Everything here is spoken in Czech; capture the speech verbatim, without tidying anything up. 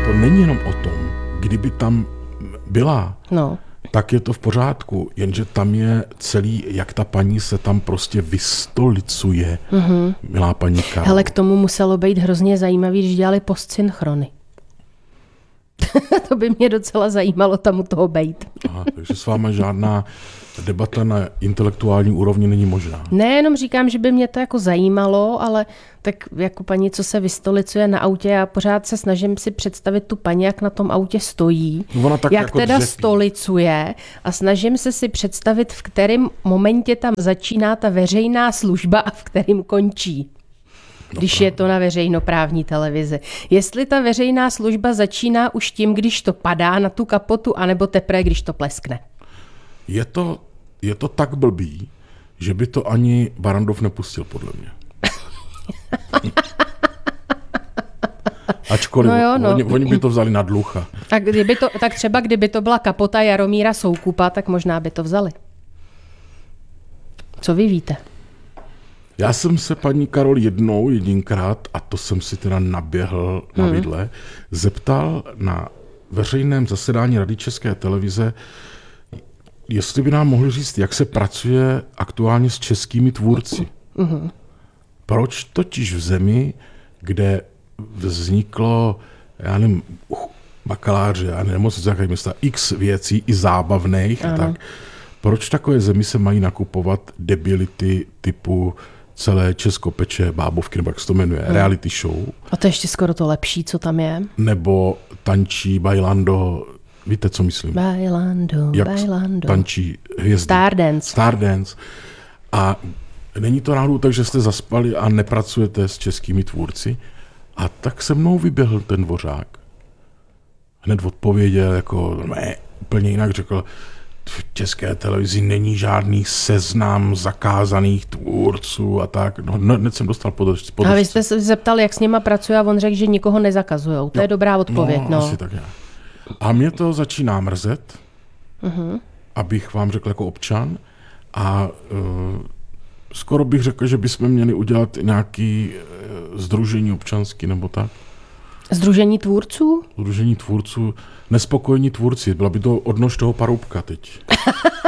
to není jenom o tom, kdyby tam byla, no. tak je to v pořádku, jenže tam je celý, jak ta paní se tam prostě vystolicuje, mm-hmm. milá paní Karol. Hele, k tomu muselo být hrozně zajímavý, když dělali postsynchrony. To by mě docela zajímalo tam u toho bejt. Aha, takže s váma žádná debata na intelektuální úrovni není možná. Ne, jenom říkám, že by mě to jako zajímalo, ale tak jako paní, co se vystolicuje na autě, já pořád se snažím si představit tu paní, jak na tom autě stojí, Ona tak jak jako teda dřepí. Stolicuje a snažím se si představit, v kterém momentě tam začíná ta veřejná služba a v kterém končí. Když je to na veřejnoprávní televizi. Jestli ta veřejná služba začíná už tím, když to padá na tu kapotu, anebo teprve, když to pleskne. Je to, je to tak blbý, že by to ani Barrandov nepustil, podle mě. Ačkoliv, no jo, no. Oni, oni by to vzali na dlucha. Tak, kdyby to, tak třeba kdyby to byla kapota Jaromíra Soukupa, tak možná by to vzali. Co vy víte? Já jsem se paní Karol jednou, jedinkrát, a to jsem si teda naběhl na hmm. vidle, zeptal na veřejném zasedání Rady České televize, jestli by nám mohli říct, jak se pracuje aktuálně s českými tvůrci. Hmm. Proč totiž v zemi, kde vzniklo, já nevím, bakaláři, já nemoc nějaké města, x věcí i zábavných, a tak, proč takové zemi se mají nakupovat debility typu celé Česko peče bábovky, nebo jak se to jmenuje, hmm. reality show. A to je ještě skoro to lepší, co tam je. Nebo tančí Bailando, víte, co myslím? Bailando, jak Bailando. Tančí hvězdy. Stardance. Stardance. A není to náhodou tak, že jste zaspali a nepracujete s českými tvůrci? A tak se mnou vyběhl ten Dvořák. Hned odpověděl, jako ne, úplně jinak řekl, v České televizi není žádný seznam zakázaných tvůrců a tak. No, hned jsem dostal podržce. A vy jste se zeptal, jak s nima pracuje a on řekl, že nikoho nezakazujou. To no, je dobrá odpověď. No, no. asi tak já. A mě to začíná mrzet, uh-huh. abych vám řekl jako občan. A uh, skoro bych řekl, že bychom měli udělat nějaký uh, sdružení občanský nebo tak. Sdružení tvůrců? Sdružení tvůrců, nespokojení tvůrci. Byla by to odnož toho Paroubka teď.